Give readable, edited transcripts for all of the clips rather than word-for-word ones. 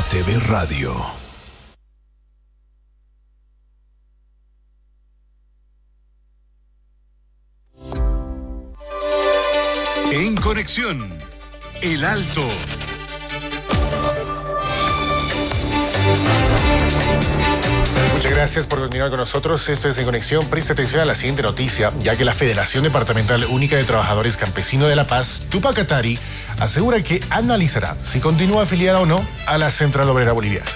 TV Radio. En conexión, El Alto. Muchas gracias por continuar con nosotros. Esto es En Conexión. Presta atención a la siguiente noticia, ya que la Federación Departamental Única de Trabajadores Campesinos de La Paz, Tupac Katari, asegura que analizará si continúa afiliada o no a la Central Obrera Boliviana.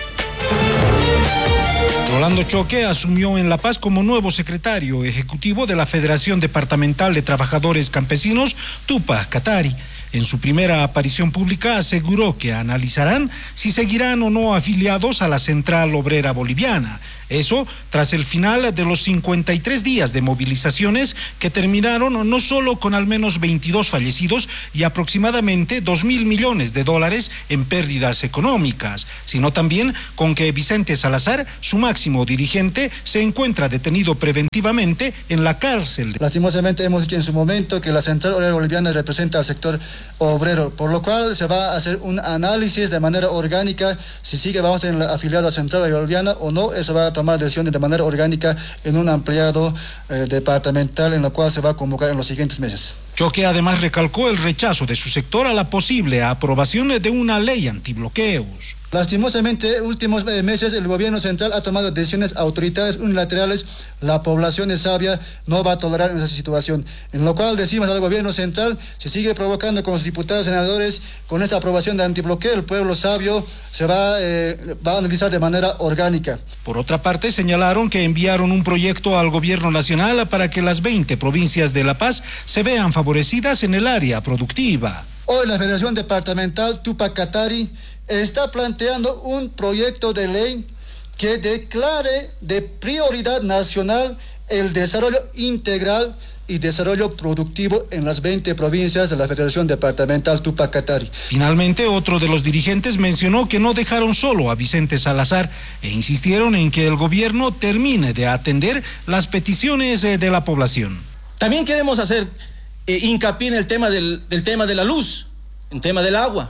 Rolando Choque asumió en La Paz como nuevo secretario ejecutivo de la Federación Departamental de Trabajadores Campesinos, Tupac Katari. En su primera aparición pública aseguró que analizarán si seguirán o no afiliados a la Central Obrera Boliviana. Eso tras el final de los 53 días de movilizaciones que terminaron no solo con al menos 22 fallecidos y aproximadamente 2.000 millones de dólares en pérdidas económicas, sino también con que Vicente Salazar, su máximo dirigente, se encuentra detenido preventivamente en la cárcel. Lastimosamente hemos dicho en su momento que la Central Obrera Boliviana representa al sector obrero, por lo cual se va a hacer un análisis de manera orgánica si sigue vamos a tener afiliado a la Central Obrera Boliviana o no. Eso va a tomar decisiones de manera orgánica en un ampliado departamental en lo cual se va a convocar en los siguientes meses. Choque además recalcó el rechazo de su sector a la posible aprobación de una ley antibloqueos. Lastimosamente, últimos meses el gobierno central ha tomado decisiones autoritarias unilaterales. La población es sabia, no va a tolerar esa situación. En lo cual decimos al gobierno central, si sigue provocando con los diputados y senadores, con esa aprobación de antibloqueo, el pueblo sabio se va a analizar de manera orgánica. Por otra parte, señalaron que enviaron un proyecto al gobierno nacional para que las 20 provincias de La Paz se vean favorecidas en el área productiva. Hoy la Federación Departamental Tupac Katari está planteando un proyecto de ley que declare de prioridad nacional el desarrollo integral y desarrollo productivo en las 20 provincias de la Federación Departamental Tupac Katari. Finalmente, otro de los dirigentes mencionó que no dejaron solo a Vicente Salazar e insistieron en que el gobierno termine de atender las peticiones de la población. También queremos hacer hincapié en el tema del tema de la luz, en el tema del agua.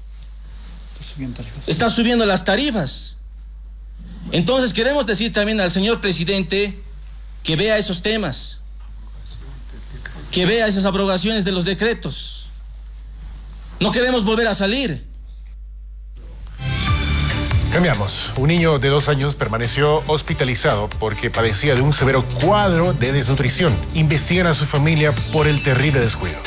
Están subiendo las tarifas. Entonces queremos decir también al señor presidente que vea esos temas, que vea esas abrogaciones de los decretos. No queremos volver a salir. Cambiamos. Un niño de 2 años permaneció hospitalizado porque padecía de un severo cuadro de desnutrición. Investigan a su familia por el terrible descuido.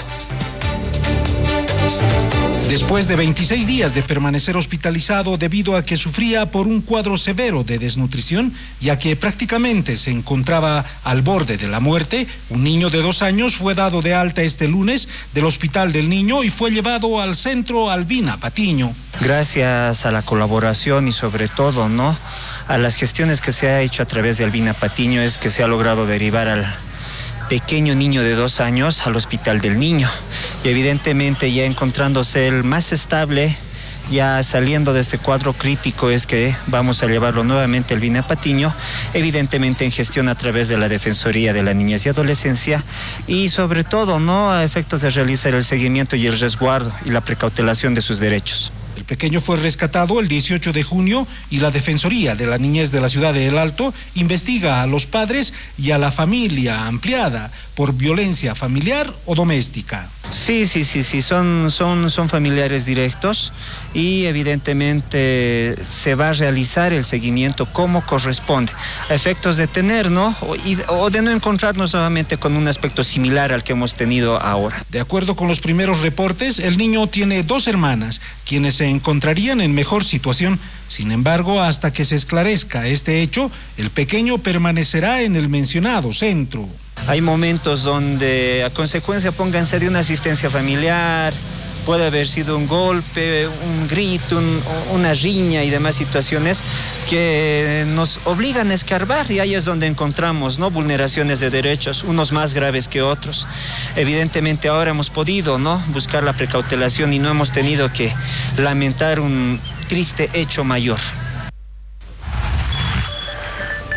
Después de 26 días de permanecer hospitalizado debido a que sufría por un cuadro severo de desnutrición, ya que prácticamente se encontraba al borde de la muerte, un niño de 2 años fue dado de alta este lunes del Hospital del Niño y fue llevado al Centro Albina Patiño. Gracias a la colaboración y sobre todo, a las gestiones que se ha hecho a través de Albina Patiño es que se ha logrado derivar al pequeño niño de 2 años al Hospital del Niño y evidentemente ya encontrándose el más estable, ya saliendo de este cuadro crítico es que vamos a llevarlo nuevamente al Albina Patiño, evidentemente en gestión a través de la Defensoría de la Niñez y Adolescencia y sobre todo a efectos de realizar el seguimiento y el resguardo y la precautelación de sus derechos. El pequeño fue rescatado el 18 de junio y la Defensoría de la Niñez de la ciudad de El Alto investiga a los padres y a la familia ampliada por violencia familiar o doméstica. Sí, son familiares directos y evidentemente se va a realizar el seguimiento como corresponde, a efectos de tener, o de no encontrarnos nuevamente con un aspecto similar al que hemos tenido ahora. De acuerdo con los primeros reportes, el niño tiene 2 hermanas, quienes se encontrarían en mejor situación. Sin embargo, hasta que se esclarezca este hecho, el pequeño permanecerá en el mencionado centro. Hay momentos donde a consecuencia, pónganse, de una asistencia familiar, puede haber sido un golpe, un grito, una riña y demás situaciones que nos obligan a escarbar y ahí es donde encontramos vulneraciones de derechos, unos más graves que otros. Evidentemente ahora hemos podido buscar la precautelación y no hemos tenido que lamentar un triste hecho mayor.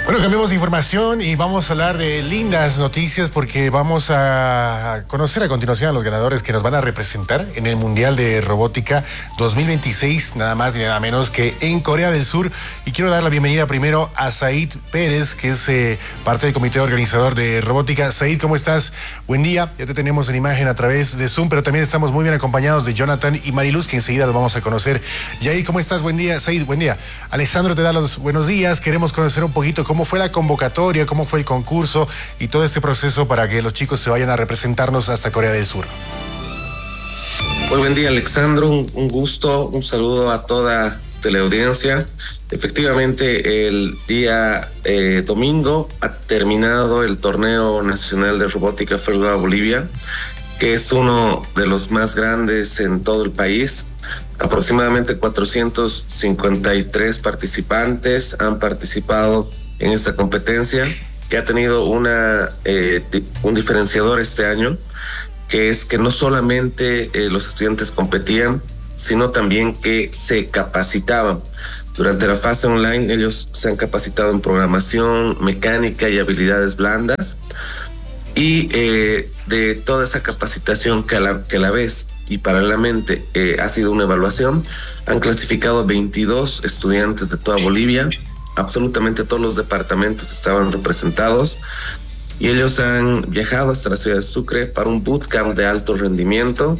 Bueno, cambiamos de información y vamos a hablar de lindas noticias porque vamos a conocer a continuación a los ganadores que nos van a representar en el Mundial de Robótica 2026, nada más ni nada menos que en Corea del Sur. Y quiero dar la bienvenida primero a Said Pérez, que es parte del comité organizador de Robótica. Said, ¿cómo estás? Buen día, ya te tenemos en imagen a través de Zoom, pero también estamos muy bien acompañados de Jonathan y Mariluz, que enseguida los vamos a conocer. Yair, ¿cómo estás? Buen día. Said, buen día. Alessandro te da los buenos días. Queremos conocer un poquito cómo fue la convocatoria, cómo fue el concurso y todo este proceso para que los chicos se vayan a representarnos hasta Corea del Sur. Muy buen día, Alexandro, un gusto, un saludo a toda teleaudiencia. Efectivamente, el día domingo ha terminado el Torneo Nacional de Robótica First Global Bolivia, que es uno de los más grandes en todo el país. Aproximadamente 453 participantes han participado en esta competencia, que ha tenido un diferenciador este año, que es que no solamente los estudiantes competían, sino también que se capacitaban. Durante la fase online ellos se han capacitado en programación, mecánica y habilidades blandas, y de toda esa capacitación que a la vez y paralelamente ha sido una evaluación, han clasificado 22 estudiantes de toda Bolivia. Absolutamente todos los departamentos estaban representados y ellos han viajado hasta la ciudad de Sucre para un bootcamp de alto rendimiento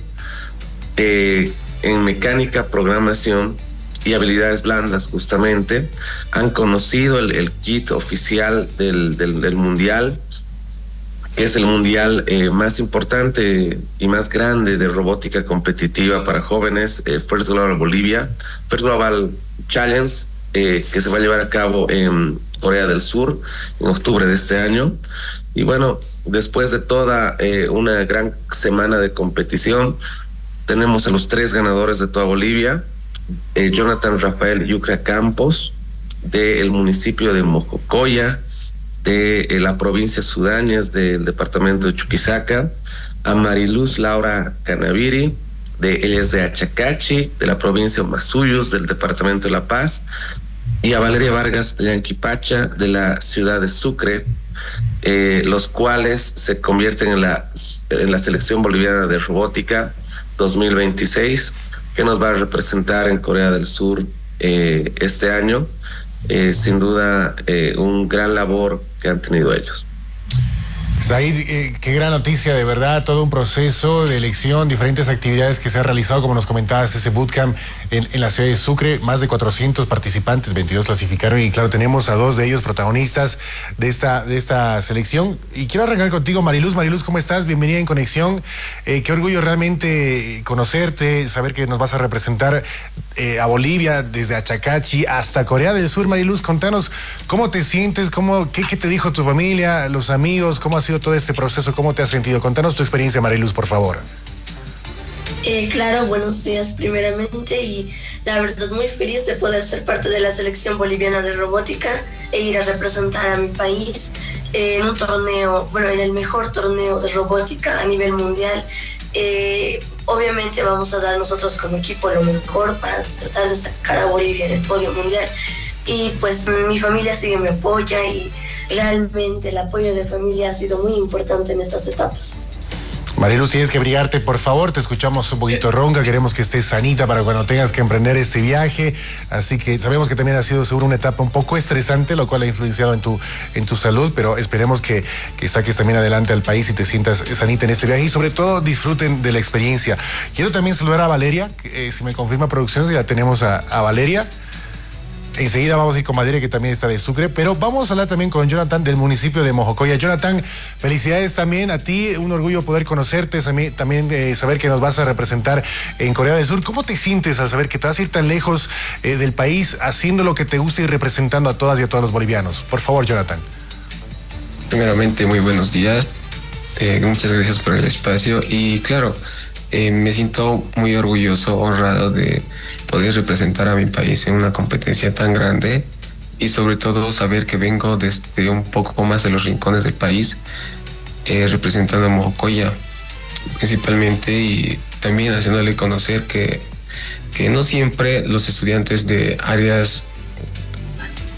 en mecánica, programación y habilidades blandas. Justamente han conocido el kit oficial del mundial, que es el mundial más importante y más grande de robótica competitiva para jóvenes, First Global Bolivia, First Global Challenge, que se va a llevar a cabo en Corea del Sur en octubre de este año. Y bueno, después de toda una gran semana de competición, tenemos a los 3 ganadores de toda Bolivia: Jonathan Rafael Yucra Campos, del municipio de Mojocoya, de la provincia Sudáñez, del departamento de Chuquisaca; a Mariluz Laura Canaviri, ella es de Achacachi, de la provincia de Masuyos, del departamento de La Paz; y a Valeria Vargas Llanquipacha, de la ciudad de Sucre, los cuales se convierten en la selección boliviana de robótica 2026, que nos va a representar en Corea del Sur este año. Sin duda, un gran labor que han tenido ellos. Said, qué gran noticia, de verdad, todo un proceso de elección, diferentes actividades que se han realizado, como nos comentabas, ese bootcamp en la ciudad de Sucre, más de 400 participantes, 22 clasificaron y claro, tenemos a 2 de ellos protagonistas de esta selección. Y quiero arrancar contigo, Mariluz. Mariluz, ¿cómo estás? Bienvenida en Conexión. Qué orgullo realmente conocerte, saber que nos vas a representar a Bolivia desde Achacachi hasta Corea del Sur. Mariluz, contanos cómo te sientes, qué te dijo tu familia, los amigos, cómo ha sido todo este proceso, cómo te has sentido. Contanos tu experiencia, Mariluz, por favor. Claro, buenos días primeramente, y la verdad muy feliz de poder ser parte de la selección boliviana de robótica e ir a representar a mi país en un torneo, en el mejor torneo de robótica a nivel mundial. Obviamente vamos a dar nosotros como equipo lo mejor para tratar de sacar a Bolivia en el podio mundial. Y pues mi familia sí me apoya, y realmente el apoyo de familia ha sido muy importante en estas etapas. Mariluz, tienes que brillarte, por favor, te escuchamos un poquito ronca, queremos que estés sanita para cuando tengas que emprender este viaje, así que sabemos que también ha sido seguro una etapa un poco estresante, lo cual ha influenciado en tu salud, pero esperemos que saques también adelante al país y te sientas sanita en este viaje y sobre todo disfruten de la experiencia. Quiero también saludar a Valeria, si me confirma producciones, ya tenemos a Valeria. Enseguida vamos a ir con Valeria, que también está de Sucre, pero vamos a hablar también con Jonathan del municipio de Mojocoya. Jonathan, felicidades también a ti, un orgullo poder conocerte, también de saber que nos vas a representar en Corea del Sur. ¿Cómo te sientes al saber que te vas a ir tan lejos del país haciendo lo que te gusta y representando a todas y a todos los bolivianos? Por favor, Jonathan. Primeramente, muy buenos días, muchas gracias por el espacio y claro, me siento muy orgulloso, honrado de poder representar a mi país en una competencia tan grande y sobre todo saber que vengo desde un poco más de los rincones del país, representando a Mojocoya principalmente, y también haciéndole conocer que no siempre los estudiantes de áreas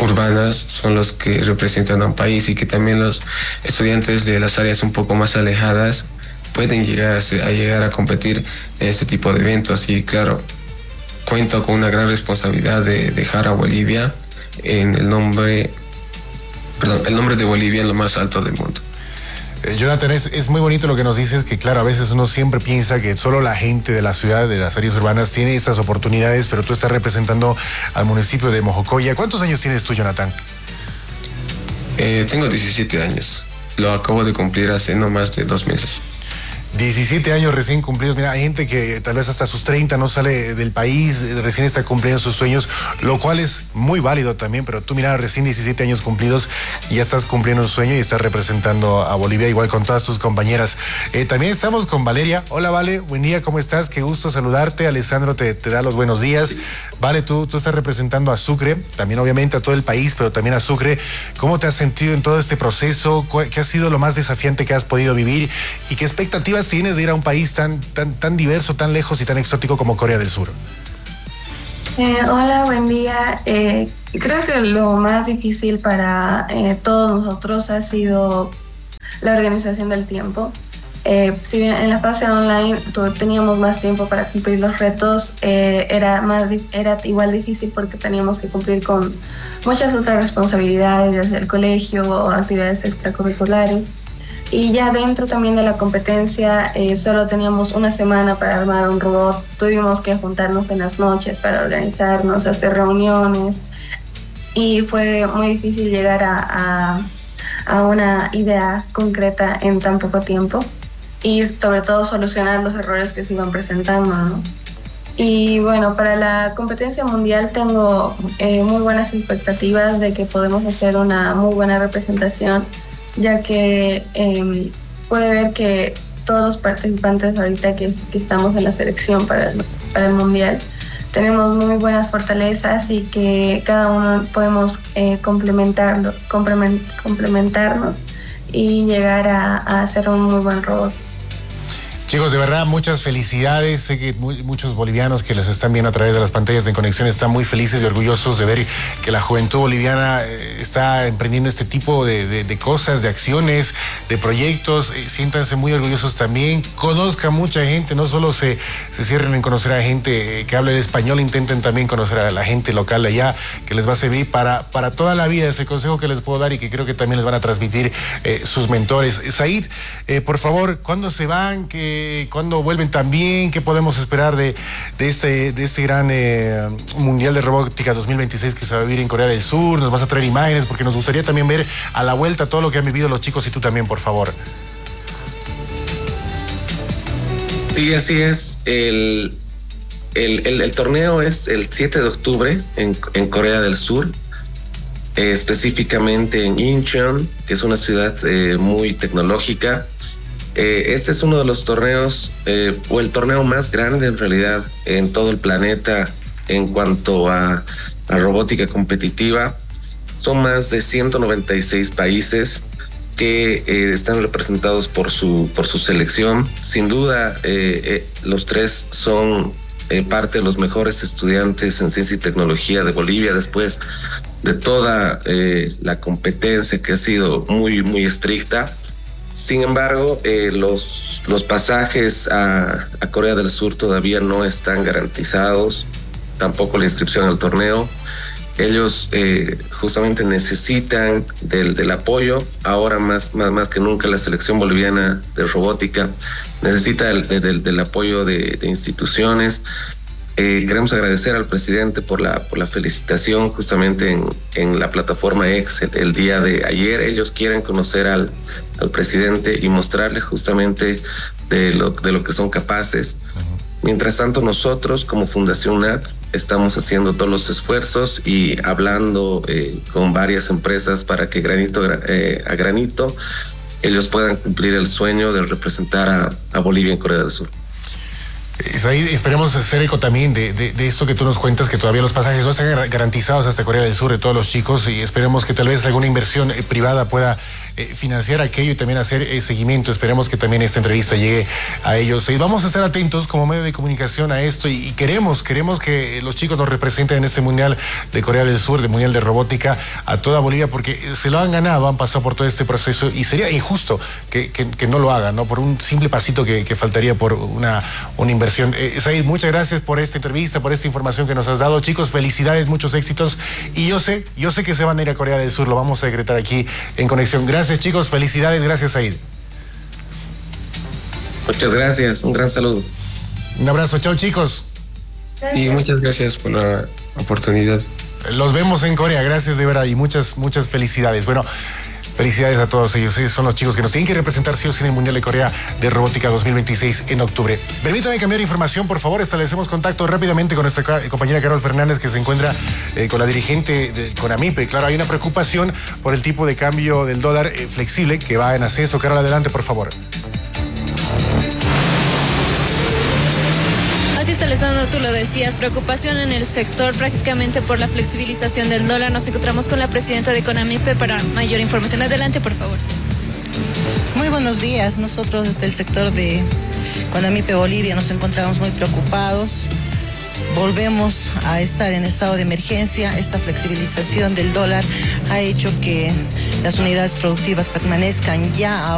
urbanas son los que representan a un país, y que también los estudiantes de las áreas un poco más alejadas pueden llegar a competir en este tipo de eventos. Y claro, cuento con una gran responsabilidad de dejar a Bolivia en el nombre de Bolivia en lo más alto del mundo. Jonathan, es muy bonito lo que nos dices, que claro, a veces uno siempre piensa que solo la gente de la ciudad, de las áreas urbanas, tiene estas oportunidades, pero tú estás representando al municipio de Mojocoya. ¿Cuántos años tienes tú, Jonathan? Tengo 17 años. Lo acabo de cumplir hace no más de 2 meses. 17 años recién cumplidos. Mira, hay gente que tal vez hasta sus 30 no sale del país, recién está cumpliendo sus sueños, lo cual es muy válido también, pero tú mira, recién 17 años cumplidos y ya estás cumpliendo un sueño y estás representando a Bolivia, igual con todas tus compañeras. También estamos con Valeria. Hola, Vale, buen día, ¿cómo estás? Qué gusto saludarte. Alessandro te da los buenos días. Vale, tú estás representando a Sucre, también obviamente a todo el país, pero también a Sucre. ¿Cómo te has sentido en todo este proceso? ¿Qué ha sido lo más desafiante que has podido vivir? ¿Y qué expectativas tienes de ir a un país tan diverso, tan lejos y tan exótico como Corea del Sur? Hola, buen día. Creo que lo más difícil para todos nosotros ha sido la organización del tiempo. Si bien en la fase online teníamos más tiempo para cumplir los retos, era igual difícil porque teníamos que cumplir con muchas otras responsabilidades desde el colegio o actividades extracurriculares. Y ya dentro también de la competencia, solo teníamos una semana para armar un robot. Tuvimos que juntarnos en las noches para organizarnos, hacer reuniones. Y fue muy difícil llegar a una idea concreta en tan poco tiempo. Y sobre todo solucionar los errores que se iban presentando, ¿no? Y bueno, para la competencia mundial tengo muy buenas expectativas de que podemos hacer una muy buena representación, ya que puede ver que todos los participantes ahorita que estamos en la selección para el Mundial tenemos muy buenas fortalezas y que cada uno podemos complementarnos y llegar a hacer un muy buen robot. Chicos, de verdad, muchas felicidades. Sé que muchos bolivianos que les están viendo a través de las pantallas de Conexión están muy felices y orgullosos de ver que la juventud boliviana está emprendiendo este tipo de cosas, de acciones, de proyectos. Siéntanse muy orgullosos también. Conozcan mucha gente, no solo se cierren en conocer a gente que hable el español, intenten también conocer a la gente local de allá, que les va a servir para toda la vida. Ese consejo que les puedo dar y que creo que también les van a transmitir sus mentores. Said, por favor, ¿cuándo se van? ¿Cuándo vuelven también? ¿Qué podemos esperar de este gran Mundial de Robótica 2026 que se va a vivir en Corea del Sur? Nos vas a traer imágenes porque nos gustaría también ver a la vuelta todo lo que han vivido los chicos y tú también, por favor. Sí, así es. El torneo es el 7 de octubre en Corea del Sur, específicamente en Incheon, que es una ciudad muy tecnológica. Este es uno de los torneos, o el torneo más grande en realidad en todo el planeta en cuanto a robótica competitiva. Son más de 196 países que están representados por su selección. Sin duda, los tres son parte de los mejores estudiantes en ciencia y tecnología de Bolivia, después de toda la competencia que ha sido muy, muy estricta. Sin embargo, los pasajes a Corea del Sur todavía no están garantizados, tampoco la inscripción al torneo. Ellos justamente necesitan del apoyo. Ahora más que nunca la selección boliviana de robótica necesita del apoyo de instituciones. Queremos agradecer al presidente por la felicitación justamente en la plataforma X el día de ayer. Ellos quieren conocer al presidente y mostrarle justamente de lo que son capaces. Mientras tanto, nosotros como Fundación NAT estamos haciendo todos los esfuerzos y hablando con varias empresas para que granito a granito ellos puedan cumplir el sueño de representar a Bolivia en Corea del Sur. Ahí esperemos hacer eco también de esto que tú nos cuentas, que todavía los pasajes no están garantizados hasta Corea del Sur de todos los chicos, y esperemos que tal vez alguna inversión privada pueda financiar aquello y también hacer seguimiento. Esperemos que también esta entrevista llegue a ellos. Y vamos a estar atentos como medio de comunicación a esto y queremos que los chicos nos representen en este Mundial de Corea del Sur, de Mundial de Robótica, a toda Bolivia, porque se lo han ganado, han pasado por todo este proceso y sería injusto que no lo hagan, ¿no? Por un simple pasito que faltaría por una inversión. Said, muchas gracias por esta entrevista, por esta información que nos has dado. Chicos, felicidades, muchos éxitos. Y yo sé que se van a ir a Corea del Sur, lo vamos a decretar aquí en Conexión. Gracias, chicos, felicidades, gracias, Said. Muchas gracias, un gran saludo. Un abrazo, chao, chicos. Y muchas gracias por la oportunidad. Los vemos en Corea, gracias de verdad y muchas felicidades. Bueno, felicidades a todos ellos. Ellos son los chicos que nos tienen que representar sí o sí en el Mundial de Corea de Robótica 2026 en octubre. Permítame cambiar de información, por favor. Establecemos contacto rápidamente con nuestra compañera Carol Fernández, que se encuentra con la dirigente de CONAMIPE. Claro, hay una preocupación por el tipo de cambio del dólar flexible que va en ascenso. Carol, adelante, por favor. Así es, Alessandro, tú lo decías, preocupación en el sector prácticamente por la flexibilización del dólar. Nos encontramos con la presidenta de CONAMIPE para mayor información. Adelante, por favor. Muy buenos días. Nosotros desde el sector de CONAMIPE Bolivia nos encontramos muy preocupados. Volvemos a estar en estado de emergencia. Esta flexibilización del dólar ha hecho que las unidades productivas permanezcan ya